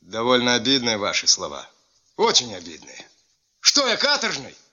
Довольно обидные ваши слова. Очень обидные. Что я, каторжный?